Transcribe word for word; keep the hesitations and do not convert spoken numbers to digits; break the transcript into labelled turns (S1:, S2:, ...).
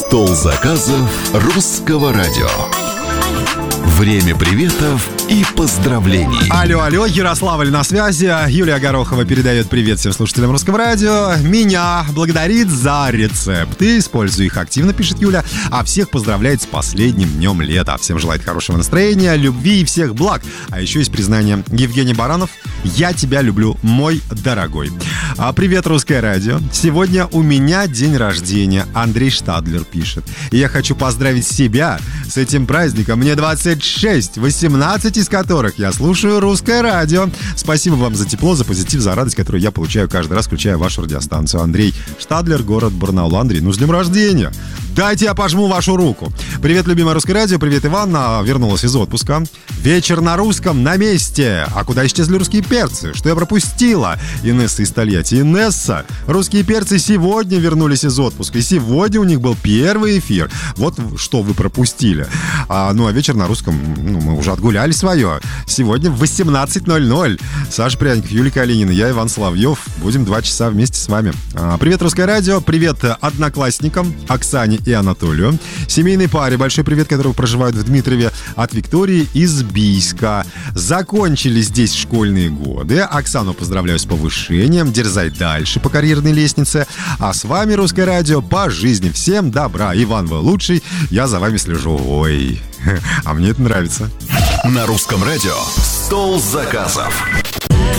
S1: Стол заказов русского радио. Время приветов и поздравлений.
S2: Алло, алло, Ярославль на связи. Юлия Горохова передает привет всем слушателям русского радио. Меня благодарит за рецепты. Использую их активно, пишет Юля. А всех поздравляет с последним днем лета. Всем желает хорошего настроения, любви и всех благ. А еще есть признание. Евгений Баранов: я тебя люблю, мой дорогой. А, привет, русское радио. Сегодня у меня день рождения. Андрей Штадлер пишет. И я хочу поздравить себя с этим праздником. Мне двадцать шесть, восемнадцать из которых я слушаю русское радио. Спасибо вам за тепло, за позитив, за радость, которую я получаю каждый раз, включая вашу радиостанцию. Андрей Штадлер, город Барнаул. Андрей, ну с днем рождения! Дайте я пожму вашу руку. Привет, любимое русское радио. Привет, Иван. Вернулась из отпуска. Вечер на русском на месте. А куда исчезли русские перцы? Что я пропустила? Инесса из Тольятти. Инесса, русские перцы сегодня вернулись из отпуска. И сегодня у них был первый эфир. Вот что вы пропустили. А, ну, а вечер на русском, ну, мы уже отгуляли свое. Сегодня в восемнадцать ноль ноль. Саша Пряников, Юлия Калинина, я Иван Соловьев. Будем два часа вместе с вами. А, привет, русское радио. Привет одноклассникам Оксане и Анатолию. Семейной паре большой привет, которые проживают в Дмитрове, от Виктории из Бийска. Закончили здесь школьные годы. Оксану поздравляю с повышением. Дерзай дальше по карьерной лестнице. А с вами русское радио по жизни. Всем добра. Иван, вы лучший. Я за вами слежу. Ой, а мне это нравится.
S1: На русском радио «Стол заказов».